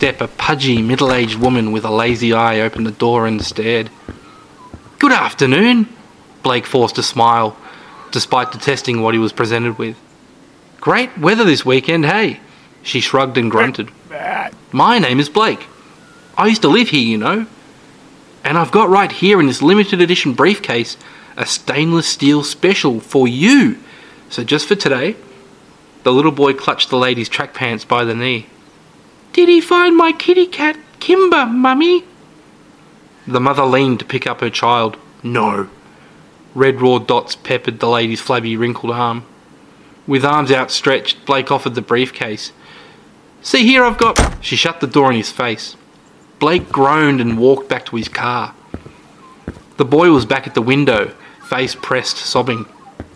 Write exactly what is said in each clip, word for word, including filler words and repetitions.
step, a pudgy, middle-aged woman with a lazy eye opened the door and stared. "Good afternoon," Blake forced a smile, despite detesting what he was presented with. "Great weather this weekend, hey?" She shrugged and grunted. "My name is Blake. I used to live here, you know. And I've got right here in this limited edition briefcase a stainless steel special for you. So just for today." The little boy clutched the lady's track pants by the knee. "Did he find my kitty cat, Kimber, Mummy?" The mother leaned to pick up her child. "No." Red raw dots peppered the lady's flabby, wrinkled arm. With arms outstretched, Blake offered the briefcase. "See here, I've got..." She shut the door in his face. Blake groaned and walked back to his car. The boy was back at the window, face pressed, sobbing.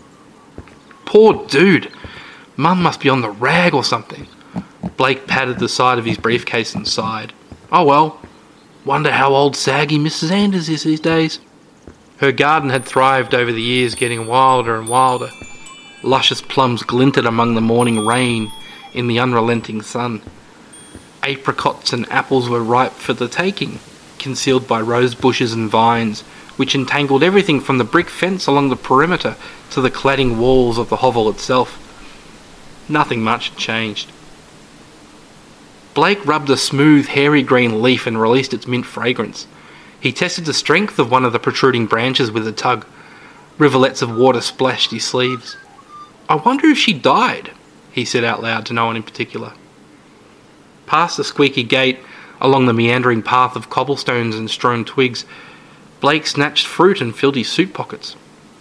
"Poor dude. Mum must be on the rag or something." Blake patted the side of his briefcase and sighed. "Oh well, wonder how old saggy Missus Anders is these days." Her garden had thrived over the years, getting wilder and wilder. Luscious plums glinted among the morning rain in the unrelenting sun. Apricots and apples were ripe for the taking, concealed by rose bushes and vines, which entangled everything from the brick fence along the perimeter to the cladding walls of the hovel itself. Nothing much had changed. Blake rubbed a smooth, hairy green leaf and released its mint fragrance. He tested the strength of one of the protruding branches with a tug. Rivulets of water splashed his sleeves. "I wonder if she died," he said out loud to no one in particular. Past the squeaky gate, along the meandering path of cobblestones and strewn twigs, Blake snatched fruit and filled his suit pockets.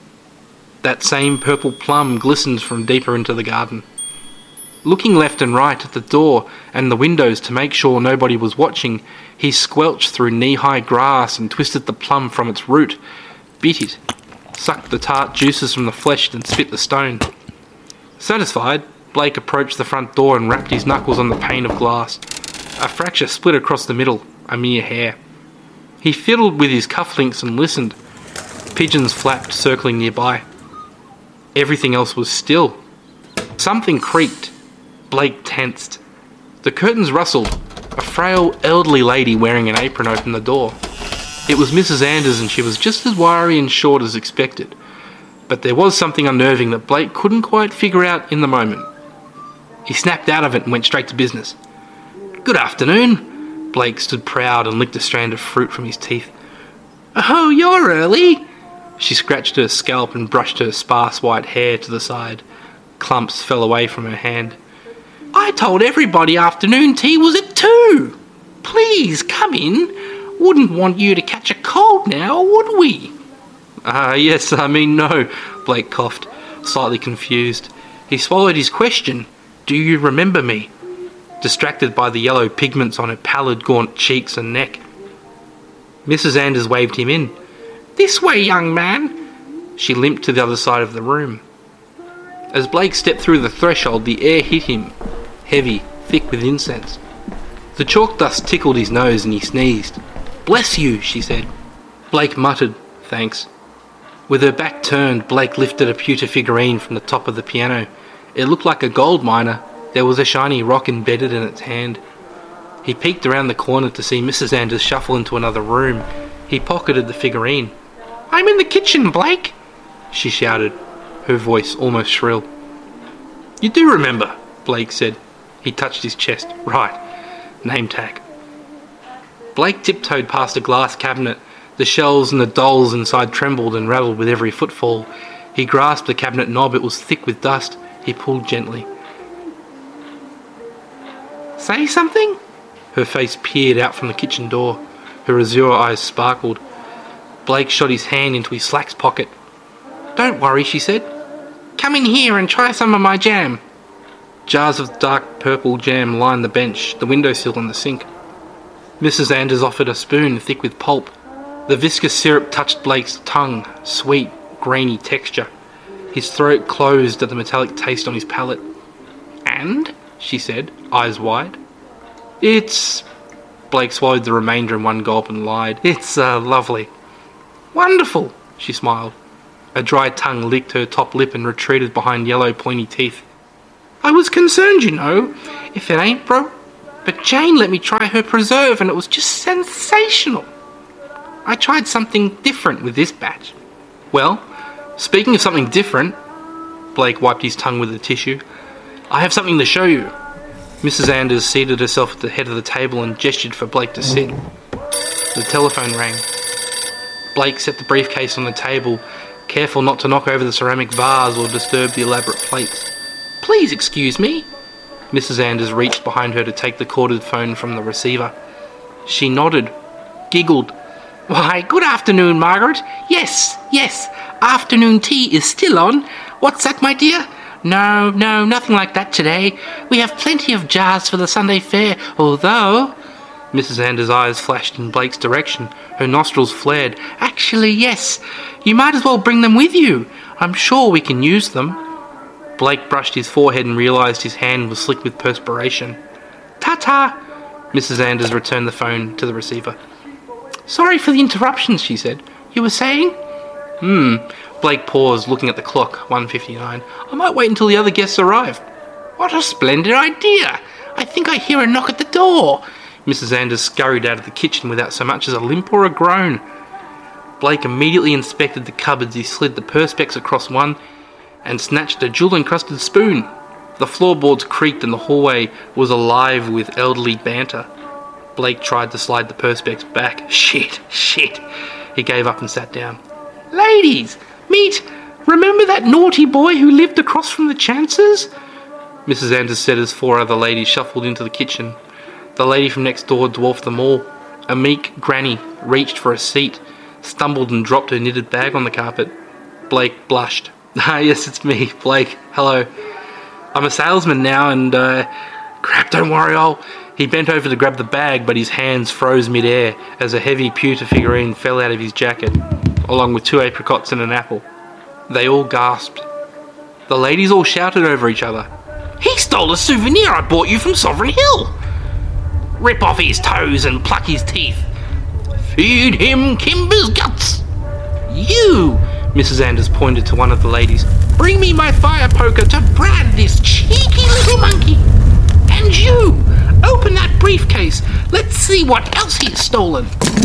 That same purple plum glistened from deeper into the garden. Looking left and right at the door and the windows to make sure nobody was watching, he squelched through knee-high grass and twisted the plum from its root, bit it, sucked the tart juices from the flesh and spit the stone. Satisfied, Blake approached the front door and rapped his knuckles on the pane of glass. A fracture split across the middle, a mere hair. He fiddled with his cufflinks and listened. Pigeons flapped, circling nearby. Everything else was still. Something creaked. Blake tensed. The curtains rustled. A frail, elderly lady wearing an apron opened the door. It was Missus Anders, and she was just as wiry and short as expected. But there was something unnerving that Blake couldn't quite figure out in the moment. He snapped out of it and went straight to business. "Good afternoon." Blake stood proud and licked a strand of fruit from his teeth. "Oh, you're early." She scratched her scalp and brushed her sparse white hair to the side. Clumps fell away from her hand. "I told everybody afternoon tea was at two. Please, come in. Wouldn't want you to catch a cold now, would we?" Ah, uh, yes, I mean no," Blake coughed, slightly confused. He swallowed his question. "Do you remember me?" distracted by the yellow pigments on her pallid, gaunt cheeks and neck. Missus Anders waved him in. "This way, young man." She limped to the other side of the room. As Blake stepped through the threshold, the air hit him, heavy, thick with incense. The chalk dust tickled his nose and he sneezed. "Bless you," she said. Blake muttered, "Thanks." With her back turned, Blake lifted a pewter figurine from the top of the piano. It looked like a gold miner. There was a shiny rock embedded in its hand. He peeked around the corner to see Missus Anders shuffle into another room. He pocketed the figurine. "I'm in the kitchen, Blake," she shouted, her voice almost shrill. "You do remember," Blake said. He touched his chest. "Right. Name tag." Blake tiptoed past a glass cabinet. The shelves and the dolls inside trembled and rattled with every footfall. He grasped the cabinet knob. It was thick with dust. He pulled gently. "Say something?" Her face peered out from the kitchen door. Her azure eyes sparkled. Blake shot his hand into his slacks pocket. "Don't worry," she said. "Come in here and try some of my jam." Jars of dark purple jam lined the bench, the windowsill and the sink. Missus Anders offered a spoon thick with pulp. The viscous syrup touched Blake's tongue, sweet, grainy texture. His throat closed at the metallic taste on his palate. "And?" she said, eyes wide. "It's..." Blake swallowed the remainder in one gulp and lied. "It's, uh, lovely." "Wonderful," she smiled. A dry tongue licked her top lip and retreated behind yellow pointy teeth. "I was concerned, you know. If it ain't broke..." But Jane let me try her preserve and it was just sensational. I tried something different with this batch. Well, speaking of something different, Blake wiped his tongue with a tissue, I have something to show you. Missus Anders seated herself at the head of the table and gestured for Blake to sit. The telephone rang. Blake set the briefcase on the table, careful not to knock over the ceramic vase or disturb the elaborate plates. Please excuse me. Missus Anders reached behind her to take the corded phone from the receiver. She nodded, giggled. Why, good afternoon, Margaret. Yes, yes, afternoon tea is still on. What's that, my dear? No, no, nothing like that today. We have plenty of jars for the Sunday fair, although... Missus Anders' eyes flashed in Blake's direction. Her nostrils flared. Actually, yes. You might as well bring them with you. I'm sure we can use them. Blake brushed his forehead and realised his hand was slick with perspiration. Ta-ta! Missus Anders returned the phone to the receiver. Sorry for the interruptions, she said. You were saying? Hmm. Blake paused, looking at the clock, one fifty-nine. I might wait until the other guests arrive. What a splendid idea! I think I hear a knock at the door. Missus Anders scurried out of the kitchen without so much as a limp or a groan. Blake immediately inspected the cupboards. He slid the perspex across one and snatched a jewel-encrusted spoon. The floorboards creaked and the hallway was alive with elderly banter. Blake tried to slide the perspex back. Shit, shit. He gave up and sat down. Ladies, meet, remember that naughty boy who lived across from the Chances? Missus Anders said as four other ladies shuffled into the kitchen. The lady from next door dwarfed them all. A meek granny reached for a seat, stumbled and dropped her knitted bag on the carpet. Blake blushed. Ah, yes, it's me, Blake. Hello. I'm a salesman now and, uh, crap, don't worry, I'll... He bent over to grab the bag, but his hands froze mid-air as a heavy pewter figurine fell out of his jacket, along with two apricots and an apple. They all gasped. The ladies all shouted over each other. He stole a souvenir I bought you from Sovereign Hill! Rip off his toes and pluck his teeth. Feed him Kimber's guts! You! Missus Anders pointed to one of the ladies. Bring me my fire poker to brand this cheeky little monkey! And you! Open that briefcase. Let's see what else he's stolen.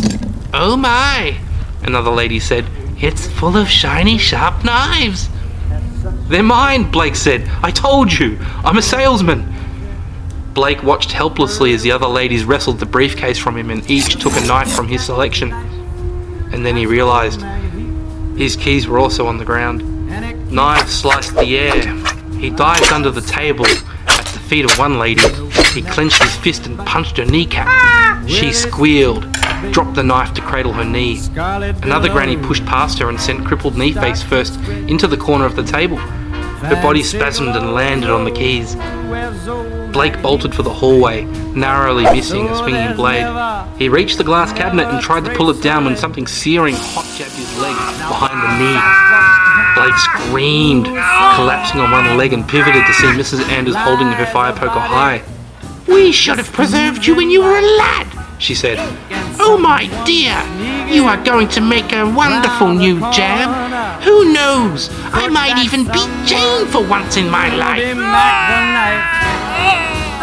Oh my, another lady said. It's full of shiny, sharp knives. They're mine, Blake said. I told you. I'm a salesman. Blake watched helplessly as the other ladies wrestled the briefcase from him and each took a knife from his selection. And then he realised his keys were also on the ground. Knives sliced the air. He dived under the table at the feet of one lady. He clenched his fist and punched her kneecap. She squealed, dropped the knife to cradle her knee. Another granny pushed past her and sent crippled knee face first into the corner of the table. Her body spasmed and landed on the keys. Blake bolted for the hallway, narrowly missing a swinging blade. He reached the glass cabinet and tried to pull it down when something searing hot jabbed his leg behind the knee. Blake screamed, collapsing on one leg and pivoted to see Missus Anders holding her fire poker high. We should have preserved you when you were a lad, she said. Oh my dear, you are going to make a wonderful new jam. Who knows, I might even beat Jane for once in my life.